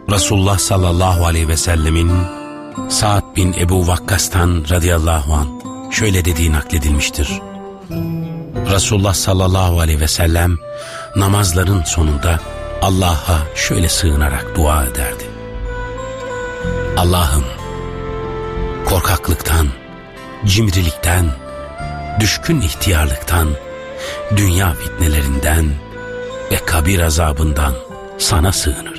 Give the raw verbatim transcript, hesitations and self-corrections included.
Resulullah sallallahu aleyhi ve sellemin Sa'd bin Ebu Vakkas'tan radıyallahu anh şöyle dediği nakledilmiştir. Resulullah sallallahu aleyhi ve sellem namazların sonunda Allah'a şöyle sığınarak dua ederdi. Allah'ım, korkaklıktan, cimrilikten, düşkün ihtiyarlıktan, dünya fitnelerinden ve kabir azabından sana sığınırım.